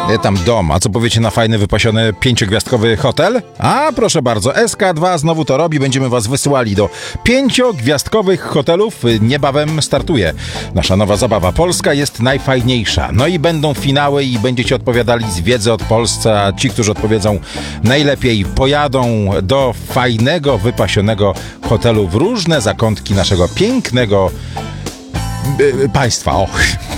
Tam dom, a co powiecie na fajny, wypasiony 5-gwiazdkowy hotel? A proszę bardzo, SK2 znowu to robi, będziemy was wysyłali do 5-gwiazdkowych hotelów. Niebawem startuje nasza nowa zabawa. Polska jest najfajniejsza. No i będą finały i będziecie odpowiadali z wiedzy od Polsce, a ci, którzy odpowiedzą najlepiej, pojadą do fajnego, wypasionego hotelu w różne zakątki naszego pięknego państwa.